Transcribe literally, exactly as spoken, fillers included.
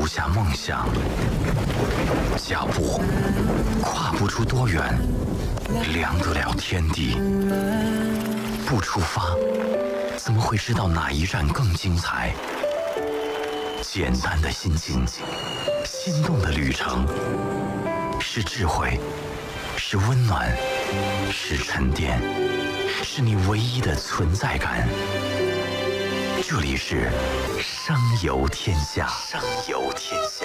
不下梦想，脚步跨不出多远，量得了天地。不出发，怎么会知道哪一站更精彩？简单的心境，心动的旅程，是智慧，是温暖，是沉淀，是你唯一的存在感。这里是声游天下，声游天下。